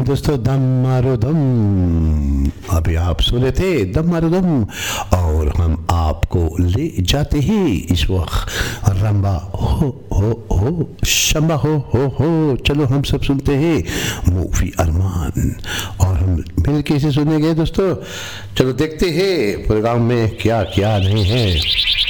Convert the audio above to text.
दोस्तों, दम मारो दम। अभी आप सुने थे दम मारो दम, और हम आपको ले जाते हैं इस वक्त रंबा हो शंबा हो। चलो हम सब सुनते हैं मूवी अरमान, और हम मिल के इसे सुनेंगे दोस्तों। चलो देखते हैं प्रोग्राम में क्या क्या नहीं है।